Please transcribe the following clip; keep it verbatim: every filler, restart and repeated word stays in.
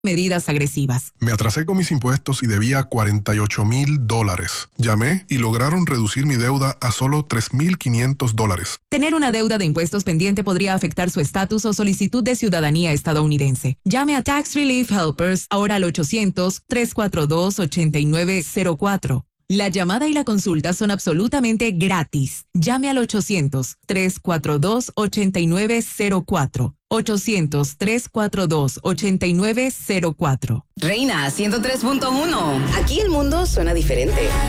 medidas agresivas. Me atrasé con mis impuestos y debía cuarenta y ocho mil dólares. Llamé y lograron reducir mi deuda a solo tres mil quinientos dólares. Tener una deuda de impuestos pendiente podría afectar su estatus o solicitud de ciudadanía estadounidense. Llame a Tax Relief Helpers ahora al ochocientos, tres cuatro dos, ocho nueve cero cuatro. La llamada y la consulta son absolutamente gratis. Llame al ochocientos, tres cuatro dos, ocho nueve cero cuatro. ochocientos, tres cuatro dos, ocho nueve cero cuatro. Reina ciento tres punto uno. Aquí el mundo suena diferente.